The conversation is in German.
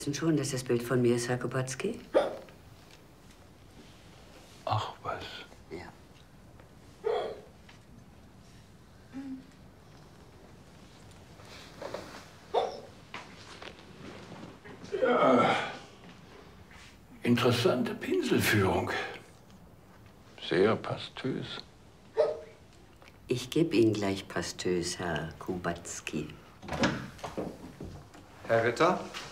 Wissen schon, dass das Bild von mir ist, Herr Kubacki? Ach was. Ja. Ja. Interessante Pinselführung. Sehr pastös. Ich gebe Ihnen gleich pastös, Herr Kubacki. Herr Ritter?